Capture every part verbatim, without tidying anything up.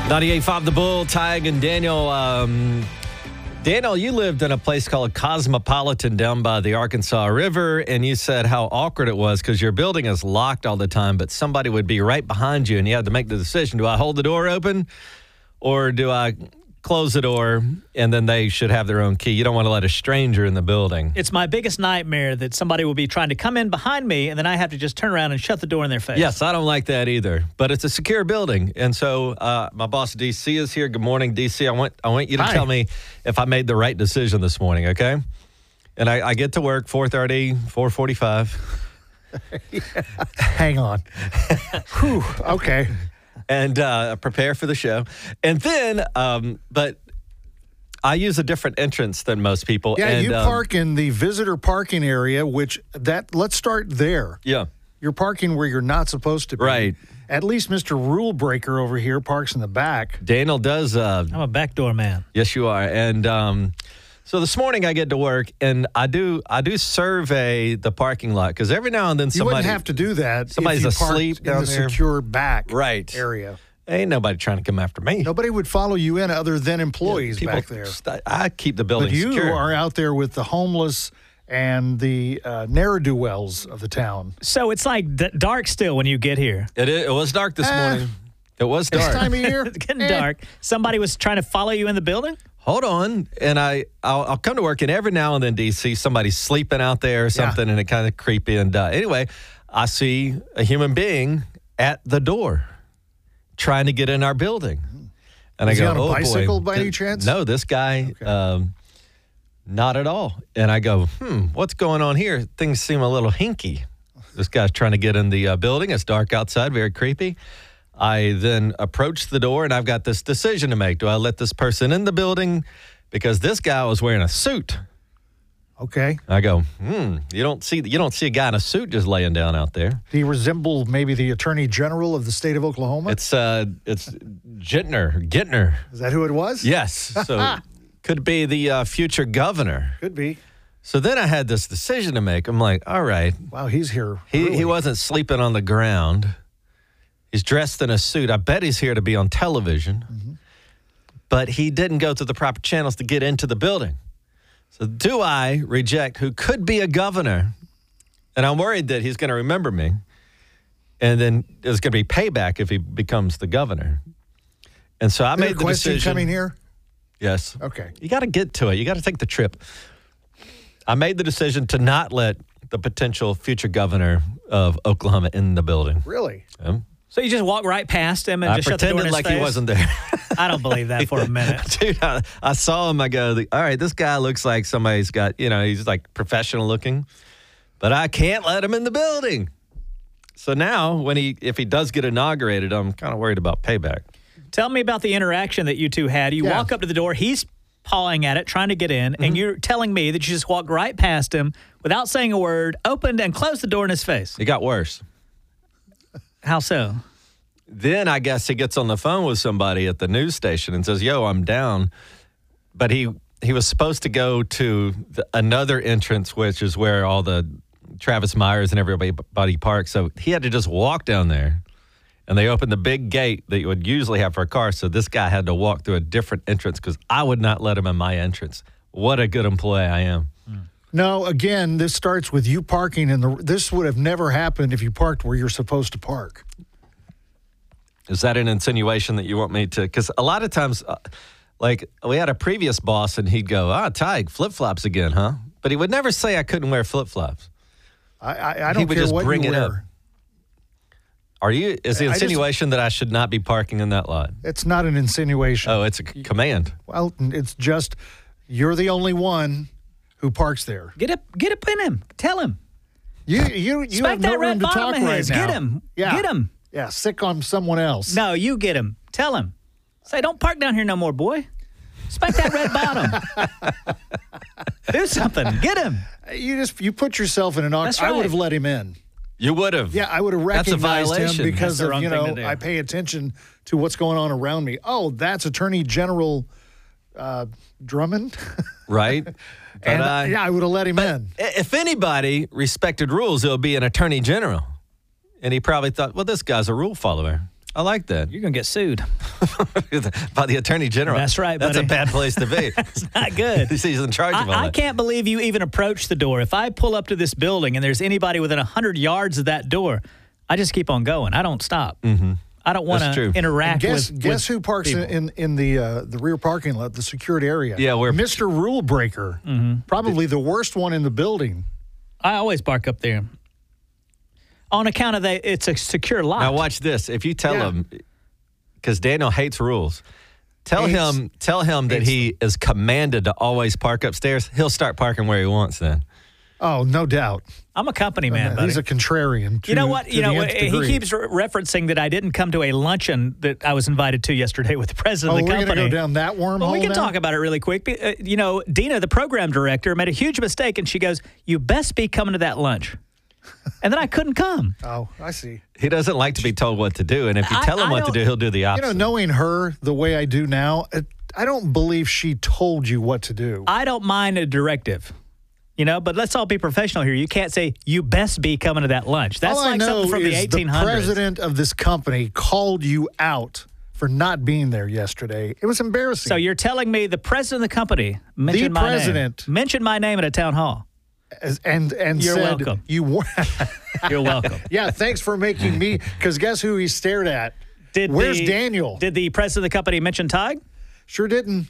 ninety-eight point five The Bull, Tig and Daniel. Um, Daniel, you lived in a place called Cosmopolitan down by the Arkansas River, and you said how awkward it was because your building is locked all the time, but somebody would be right behind you, and you had to make the decision. Do I hold the door open, or do I close the door, and then they should have their own key? You don't want to let a stranger in the building. It's my biggest nightmare that somebody will be trying to come in behind me, and then I have to just turn around and shut the door in their face. Yes, I don't like that either. But it's a secure building. And so uh, my boss, D C, is here. Good morning, D C. I want, I want you to Hi. tell me if I made the right decision this morning, okay? And I, I get to work four thirty, four forty-five. Hang on. Whew, okay. And uh, prepare for the show. And then, um, but I use a different entrance than most people. Yeah, and, you um, park in the visitor parking area, which that let's start there. Yeah. You're parking where you're not supposed to be. Right. At least Mister Rule Breaker over here parks in the back. Daniel does. Uh, I'm a backdoor man. Yes, you are. And um, so this morning I get to work, and I do I do survey the parking lot because every now and then You somebody wouldn't have to do that somebody's if you parked asleep in down the there. secure back Right. area. Ain't nobody trying to come after me. Nobody would follow you in other than employees People back there. st- I keep the building But you secure. are out there with the homeless and the uh, ne'er-do-wells of the town. So it's like d- dark still when you get here. It, is, it was dark this Eh. morning. It was This dark. time of year, It's getting eh. dark. Somebody was trying to follow you in the building? Hold on, and I I'll, I'll come to work, and every now and then, D C, somebody's sleeping out there or something, and it kind of creepy. And uh, anyway, I see a human being at the door trying to get in our building, and Was I he go, on a "Oh bicycle boy. by any chance?" No, this guy, um, not at all. And I go, hmm, what's going on here? Things seem a little hinky. This guy's trying to get in the uh, building. It's dark outside, very creepy. I then approach the door, and I've got this decision to make. Do I let this person in the building? Because this guy was wearing a suit. Okay. I go, hmm, you don't see you don't see a guy in a suit just laying down out there. Do you resemble maybe the Attorney General of the state of Oklahoma? It's uh, it's Gittner, Gittner. Is that who it was? Yes, so could be the uh, future governor. Could be. So then I had this decision to make. I'm like, all right, Wow, he's here. he early. he wasn't sleeping on the ground. He's dressed in a suit. I bet he's here to be on television. Mm-hmm. But he didn't go through the proper channels to get into the building. So do I reject who could be a governor? And I'm worried that he's going to remember me. And then there's going to be payback if he becomes the governor. And so I Is there made a the question decision. coming here? Yes. Okay. You got to get to it. You got to take the trip. I made the decision to not let the potential future governor of Oklahoma in the building. Really? Um, So you just walk right past him and I just shut the door in pretended his like face? he wasn't there. I don't believe that for a minute. Dude, I, I saw him. I go, all right, this guy looks like somebody's got, you know, he's like professional looking, but I can't let him in the building. So now when he, if he does get inaugurated, I'm kind of worried about payback. Tell me about the interaction that you two had. You Yeah. walk up to the door. He's pawing at it, trying to get in, Mm-hmm. and you're telling me that you just walked right past him without saying a word, opened and closed the door in his face. It got worse. How so? Then I guess he gets on the phone with somebody at the news station and says, yo, I'm down. But he he was supposed to go to the, another entrance, which is where all the Travis Myers and everybody parks. So he had to just walk down there. And they opened the big gate that you would usually have for a car. So this guy had to walk through a different entrance because I would not let him in my entrance. What a good employee I am. No, again, this starts with you parking in the. This would have never happened if you parked where you're supposed to park. Is that an insinuation that you want me to? Because a lot of times, uh, like we had a previous boss and he'd go, ah, Tig, flip-flops again, huh? But he would never say I couldn't wear flip-flops. I, I, I He don't would care just what bring you it up. wear. Are you, is the I just- insinuation that I should not be parking in that lot? It's not an insinuation. Oh, it's a c- command. Well, it's just you're the only one who parks there. Get up, get up in him. Tell him. You you you Smack have that no red room to bottom talk of right his. now. Get him. Yeah. Get him. Yeah, sick on someone else. No, you get him. Tell him. Say, don't park down here no more, boy. Smack that red bottom. Do something. Get him. You just you put yourself in an awkward. That's I would right. have let him in. You would have. Yeah, I would have That's a recognized him violation. because That's the of wrong you thing know to do. I pay attention to what's going on around me. Oh, that's Attorney General uh, Drummond. Right? But and I- yeah, I would have let him in. If anybody respected rules, it would be an attorney general. And he probably thought, well, this guy's a rule follower. I like that. You're going to get sued. By the Attorney General. That's right, That's buddy. a bad place to be. It's not good. He's in charge of all I, I that. can't believe you even approached the door. If I pull up to this building and there's anybody within one hundred yards of that door, I just keep on going. I don't stop. Mm-hmm. I don't want That's to true. interact Guess with guess with who parks in, people. in in the uh, the rear parking lot, the secured area? Yeah, where- Mister Rule Breaker, Mm-hmm. probably the worst one in the building. I always park up there. On account of that, it's a secure lot. Now watch this. If you tell Yeah. him, because Daniel hates rules, tell Hates- him tell him that hates he is commanded to always park upstairs. He'll start parking where he wants then. Oh, no doubt. I'm a company man, buddy. He's a contrarian. To, You know what? to You know, the nth he degree. keeps re- referencing that I didn't come to a luncheon that I was invited to yesterday with the president Oh, of the we're company. going to go down that wormhole Well, we can now? talk about it really quick. Uh, You know, Dina, the program director, made a huge mistake, and she goes, "You best be coming to that lunch." And then I couldn't come. Oh, I see. He doesn't like to be told what to do, and if you I- tell him I what to don't- do, he'll do the You opposite. know, knowing her the way I do now, it, I don't believe she told you what to do. I don't mind a directive, you know, but let's all be professional here. You can't say, "You best be coming to that lunch." That's All like I know something from the is eighteen the hundreds. president of this company called you out for not being there yesterday. It was embarrassing. So you're telling me the president of the company mentioned my president. name, mentioned my name at a town hall. As- and and You're said welcome. you were. You're welcome. Yeah, thanks for making me. Because guess who he stared at? Did Where's the- Daniel? Did the president of the company mention Tig? Sure didn't.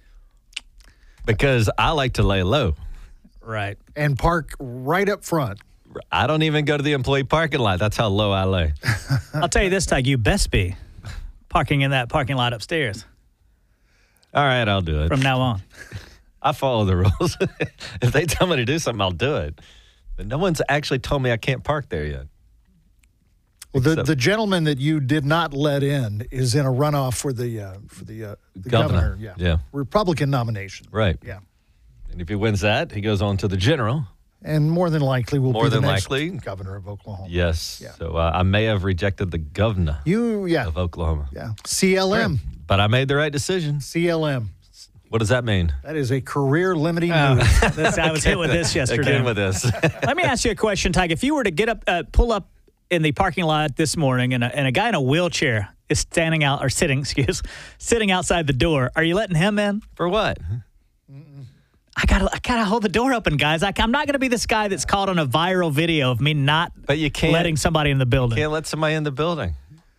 Because I like to lay low. Right. And park right up front. I don't even go to the employee parking lot. That's how low I lay. I'll tell you this, Tig, you best be parking in that parking lot upstairs All right, I'll do it. from now on. I follow the rules. If they tell me to do something, I'll do it. But no one's actually told me I can't park there yet. Well, the, Except- the gentleman that you did not let in is in a runoff for the uh, for the, uh, the Governor. governor. Yeah. Yeah. Republican nomination. Right. Yeah. And if he wins that, he goes on to the general. And more than likely will More be the than next likely. governor of Oklahoma. Yes. Yeah. So uh, I may have rejected the governor You, yeah. of Oklahoma. Yeah. C L M. But I made the right decision. C L M. What does that mean? That is a career limiting Oh, move. this, I was hit with this yesterday. Again with this. Let me ask you a question, Tig. If you were to get up, uh, pull up in the parking lot this morning, and a, and a guy in a wheelchair is standing out or sitting, excuse, sitting outside the door, are you letting him in? For what? I gotta, I gotta hold the door open, guys. I, I'm not gonna be this guy that's caught on a viral video of me not But you can't letting somebody in the building. can't let somebody in the building.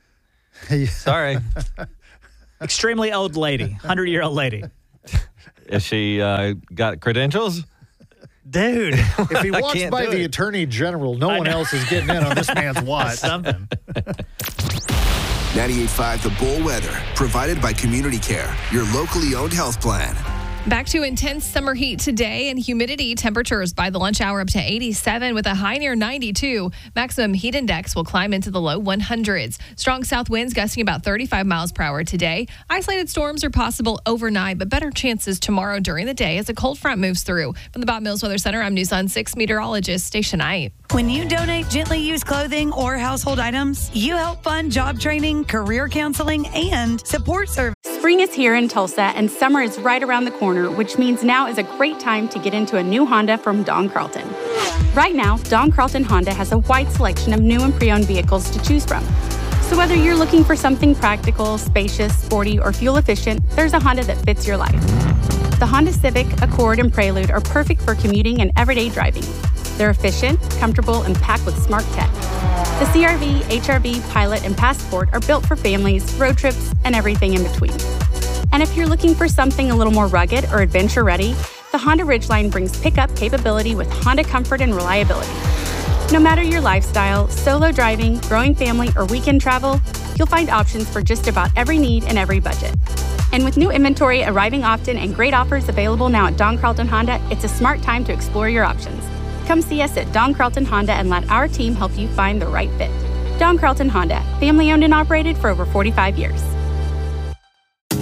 Sorry. Extremely old lady, hundred year old lady, If she uh, got credentials, dude. If he walks can't by do the it. attorney general, no one else is getting in on this man's watch. Something. ninety-eight point five The Bull Weather, provided by Community Care, your locally owned health plan. Back to intense summer heat today and humidity. Temperatures by the lunch hour up to eighty-seven with a high near ninety-two. Maximum heat index will climb into the low hundreds. Strong south winds gusting about thirty-five miles per hour today. Isolated storms are possible overnight, but better chances tomorrow during the day as a cold front moves through. From the Bob Mills Weather Center, I'm News on six meteorologist Station Knight. When you donate gently used clothing or household items, you help fund job training, career counseling, and support services. Spring is here in Tulsa, and summer is right around the corner, which means now is a great time to get into a new Honda from Don Carlton. Right now, Don Carlton Honda has a wide selection of new and pre-owned vehicles to choose from. So whether you're looking for something practical, spacious, sporty, or fuel-efficient, there's a Honda that fits your life. The Honda Civic, Accord, and Prelude are perfect for commuting and everyday driving. They're efficient, comfortable, and packed with smart tech. The C R V, H R V, Pilot, and Passport are built for families, road trips, and everything in between. And if you're looking for something a little more rugged or adventure-ready, the Honda Ridgeline brings pickup capability with Honda comfort and reliability. No matter your lifestyle, solo driving, growing family, or weekend travel, you'll find options for just about every need and every budget. And with new inventory arriving often and great offers available now at Don Carlton Honda, it's a smart time to explore your options. Come see us at Don Carlton Honda and let our team help you find the right fit. Don Carlton Honda, family owned and operated for over forty-five years.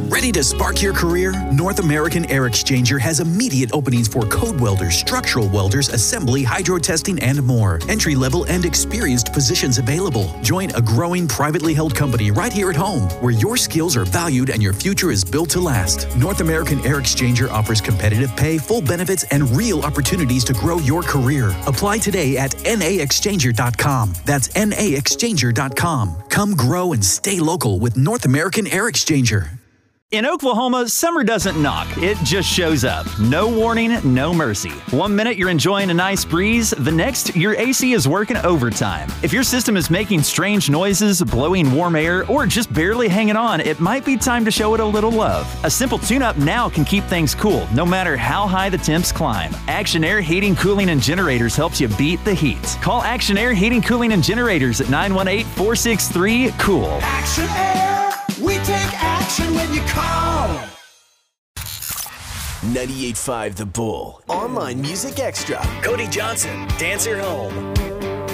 Ready to spark your career? North American Air Exchanger has immediate openings for code welders, structural welders, assembly, hydro testing, and more. Entry-level and experienced positions available. Join a growing privately held company right here at home, where your skills are valued and your future is built to last. North American Air Exchanger offers competitive pay, full benefits, and real opportunities to grow your career. Apply today at N A exchanger dot com. That's N A exchanger dot com. Come grow and stay local with North American Air Exchanger. In Oklahoma, summer doesn't knock, it just shows up. No warning, no mercy. One minute you're enjoying a nice breeze, the next your A C is working overtime. If your system is making strange noises, blowing warm air, or just barely hanging on, it might be time to show it a little love. A simple tune-up now can keep things cool, no matter how high the temps climb. Action Air Heating, Cooling, and Generators helps you beat the heat. Call Action Air Heating, Cooling, and Generators at nine one eight, four six three, COOL. Action Air, we take action when you call. ninety-eight point five The Bull. Online Music Extra. Cody Johnson, Dancer Home.